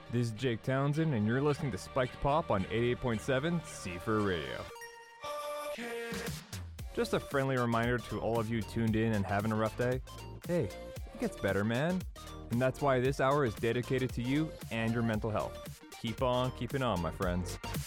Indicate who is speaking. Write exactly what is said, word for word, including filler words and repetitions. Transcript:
Speaker 1: This is Jake Townsend, and you're listening to Spiked Pop on eighty-eight point seven C four Radio. Just a friendly reminder to all of you tuned in and having a rough day. Hey, it gets better, man. And that's why this hour is dedicated to you and your mental health. Keep on keeping on, my friends.